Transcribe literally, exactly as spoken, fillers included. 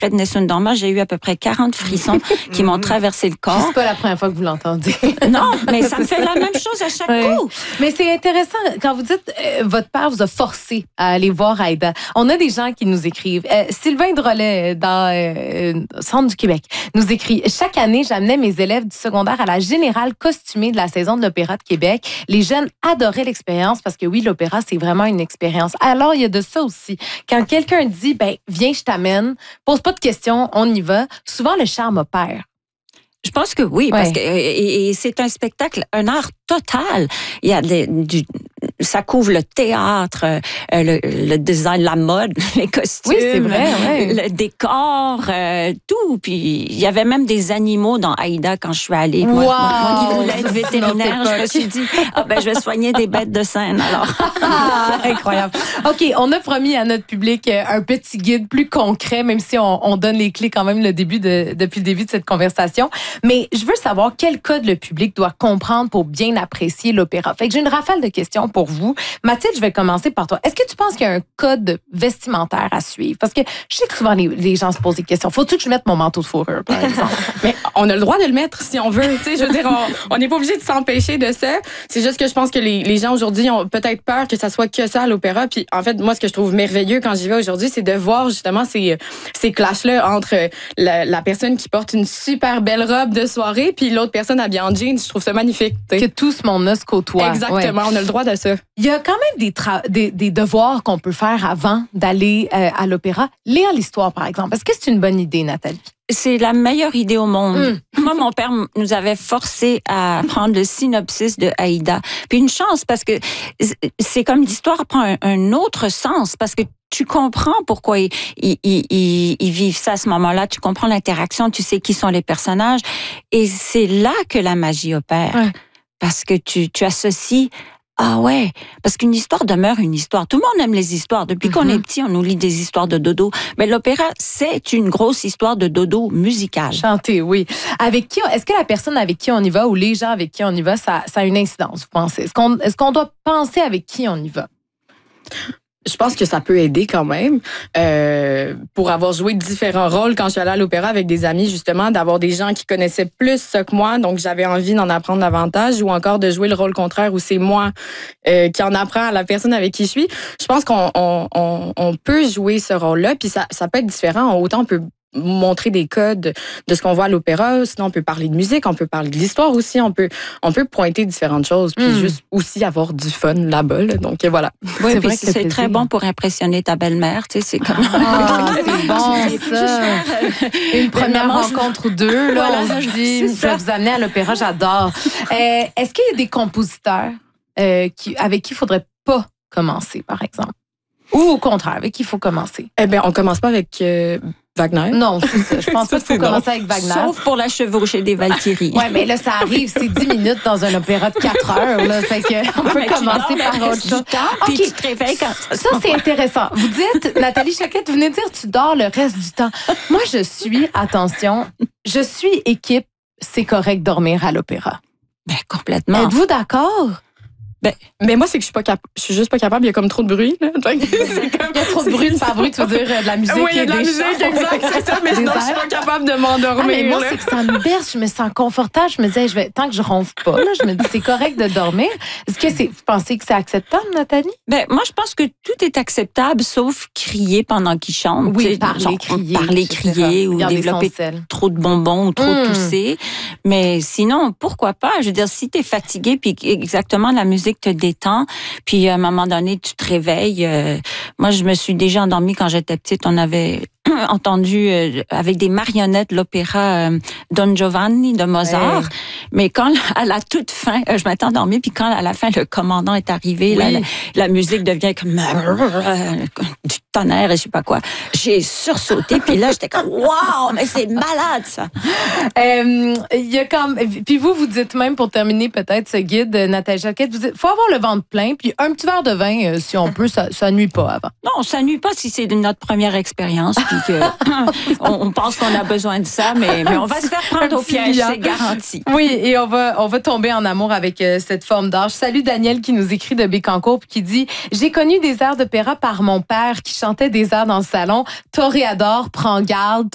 Fred Nessun-Dorma, j'ai eu à peu près quarante frissons qui m'ont traversé le corps. C'est pas la première fois que vous l'entendez. Non, mais ça me fait la même chose à chaque ouais. coup. Mais c'est intéressant, quand vous dites euh, votre père vous a forcé à aller voir Aïda. On a des gens qui nous écrivent. Euh, Sylvain Drolet, dans euh, le centre du Québec, nous écrit « Chaque année, j'amenais mes élèves du secondaire à la générale costumée de la saison de l'Opéra de Québec. Les jeunes adoraient l'expérience parce que oui, l'opéra, c'est vraiment une expérience. Alors, il y a de ça aussi. Quand quelqu'un dit, ben, viens, je t'amène, pose pas de questions, on y va, souvent le charme opère. Je pense que oui, ouais. parce que et, et c'est un spectacle, un art total. Il y a des, du, ça couvre le théâtre, euh, le, le design, la mode, les costumes, oui, c'est vrai, ouais. le décor, euh, tout. Puis il y avait même des animaux dans Aïda quand je suis allée. Wow. Moi, moi qui voulais être vétérinaire, je me suis dit, ah ben je vais soigner des bêtes de scène alors. Ah, incroyable. Ok, on a promis à notre public un petit guide plus concret, même si on, on donne les clés quand même le début de, depuis le début de cette conversation. Mais je veux savoir quel code le public doit comprendre pour bien apprécier l'opéra. Fait que j'ai une rafale de questions pour vous. Mathilde, je vais commencer par toi. Est-ce que tu penses qu'il y a un code vestimentaire à suivre? Parce que je sais que souvent les, les gens se posent des questions. Faut-tu que je mette mon manteau de fourrure, par exemple? Mais on a le droit de le mettre si on veut. Tu sais, je veux dire, on n'est pas obligé de s'empêcher de ça. C'est juste que je pense que les, les gens aujourd'hui ont peut-être peur que ça soit que ça à l'opéra. Puis en fait, moi, ce que je trouve merveilleux quand j'y vais aujourd'hui, c'est de voir justement ces, ces clashs-là entre la, la personne qui porte une super belle robe de soirée puis l'autre personne habillée en jeans. Je trouve ça magnifique. T'sais. Que tout ce monde-là se côtoie. Exactement, ouais. On a le droit de ça. Il y a quand même des, tra- des, des devoirs qu'on peut faire avant d'aller euh, à l'opéra. Lire l'histoire, par exemple. Est-ce que c'est une bonne idée, Nathalie? C'est la meilleure idée au monde. Mm. Moi, mon père nous avait forcé à prendre le synopsis de Aïda. Puis une chance, parce que c'est comme l'histoire prend un, un autre sens, parce que tu comprends pourquoi ils, ils, ils, ils vivent ça à ce moment-là. Tu comprends l'interaction, tu sais qui sont les personnages. Et c'est là que la magie opère. Ouais. Parce que tu, tu associes... Ah ouais, parce qu'une histoire demeure une histoire. Tout le monde aime les histoires. Depuis mm-hmm. qu'on est petit, on nous lit des histoires de dodo. Mais l'opéra, c'est une grosse histoire de dodo musicale. Chanter, oui. Avec qui, est-ce que la personne avec qui on y va ou les gens avec qui on y va, ça, ça a une incidence, vous pensez? Est-ce qu'on, est-ce qu'on doit penser avec qui on y va? Je pense que ça peut aider quand même euh, pour avoir joué différents rôles quand je suis allée à l'opéra avec des amis, justement, d'avoir des gens qui connaissaient plus ça que moi, donc j'avais envie d'en apprendre davantage, ou encore de jouer le rôle contraire où c'est moi euh, qui en apprend à la personne avec qui je suis. Je pense qu'on on, on, on peut jouer ce rôle-là, puis ça, ça peut être différent. Autant on peut montrer des codes de ce qu'on voit à l'opéra, sinon on peut parler de musique, on peut parler de l'histoire aussi, on peut on peut pointer différentes choses, puis mm. juste aussi avoir du fun là-bas, là. Donc voilà. Oui, puis c'est, c'est très bon pour impressionner ta belle-mère, tu sais, c'est comme ah, c'est bon ça. Une première rencontre ou deux, là, voilà, on se dit, je vais vous amener à l'opéra, j'adore. Euh, est-ce qu'il y a des compositeurs euh, qui, avec qui il faudrait pas commencer, par exemple? Ou au contraire, avec qui il faut commencer? Eh bien, on commence pas avec euh, Wagner. Non, c'est ça. Je pense pas qu'il faut commencer avec Wagner. Sauf pour la chevauchée des Valkyries. Oui, mais là, ça arrive, c'est dix minutes dans un opéra de quatre heures. Là, fait que on peut commencer par autre chose. Puis okay. Tu te réveilles quand ça. Ça, c'est intéressant. Vous dites, Nathalie Choquette, vous venez de dire tu dors le reste du temps. Moi, je suis, attention, je suis équipe, c'est correct dormir à l'opéra. Ben, complètement. Êtes-vous d'accord? Ben, mais moi, c'est que je suis pas capable. Je suis juste pas capable. Il y a comme trop de bruit, là. C'est comme... Il y a trop de bruit, de pas bruit, tu veux dire de la musique. Oui, il y a et de la des musique, chants. exact, c'est ça. Mais sinon, je suis pas capable de m'endormir. Ah, mais moi, là. c'est que ça me berce. Je me sens confortable. Je me disais, je vais, tant que je ronfle pas, là, je me dis, c'est correct de dormir. Est-ce que c'est, vous pensez que c'est acceptable, Nathalie? Ben, moi, je pense que tout est acceptable, sauf crier pendant qu'il chante. Oui, parler, genre, crier. Parler, crier, ou Garder développer trop de bonbons ou trop mmh. tousser. Mais sinon, pourquoi pas? Je veux dire, si t'es fatigué puis exactement la musique te détend, puis à un moment donné, tu te réveilles. Euh, moi, je me suis déjà endormie quand j'étais petite. On avait entendu euh, avec des marionnettes l'opéra euh, Don Giovanni de Mozart. Ouais. Mais quand, à la toute fin, euh, je m'étais endormie, puis quand à la fin, le commandant est arrivé, oui. là, la, la musique devient comme euh, du tonnerre et je sais pas quoi. J'ai sursauté, puis là, j'étais comme « Wow, mais c'est malade, ça! » Il euh, y a comme... Puis vous, vous dites même, pour terminer peut-être ce guide, Nathalie Choquette, vous dites, faut avoir le ventre plein, puis un petit verre de vin, euh, si on peut, ça, ça nuit pas avant. Non, ça nuit pas si c'est notre première expérience, puis que on, on pense qu'on a besoin de ça, mais, mais on va se faire prendre au piège, c'est garanti. Oui, et on va, on va tomber en amour avec euh, cette forme d'art. Je salue Daniel qui nous écrit de Bécancour, puis qui dit « J'ai connu des airs d'opéra par mon père qui chantait des airs dans le salon. Toréador, prends garde,